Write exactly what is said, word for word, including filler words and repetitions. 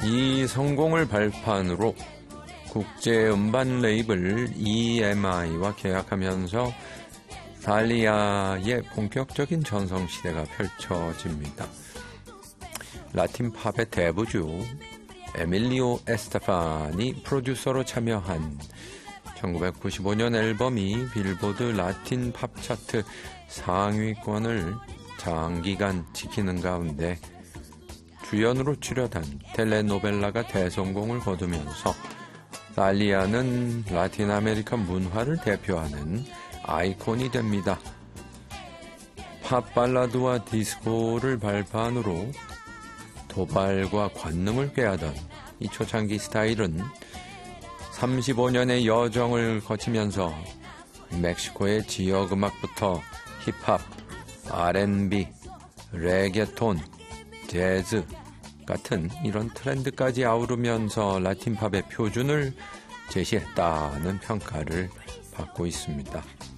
이 성공을 발판으로 국제 음반 레이블 이엠아이와 계약하면서 달리아의 본격적인 전성시대가 펼쳐집니다. 라틴 팝의 대부주 에밀리오 에스테판이 프로듀서로 참여한 천구백구십오 년 앨범이 빌보드 라틴 팝 차트 상위권을 장기간 지키는 가운데 주연으로 출연한 텔레노벨라가 대성공을 거두면서 달리아는 라틴 아메리카 문화를 대표하는 아이콘이 됩니다. 팝 발라드와 디스코를 발판으로 도발과 권능을 꾀하던 이 초창기 스타일은 삼십오 년의 여정을 거치면서 멕시코의 지역음악부터 힙합, 알앤비, 레게톤, 재즈 같은 이런 트렌드까지 아우르면서 라틴팝의 표준을 제시했다는 평가를 받고 있습니다.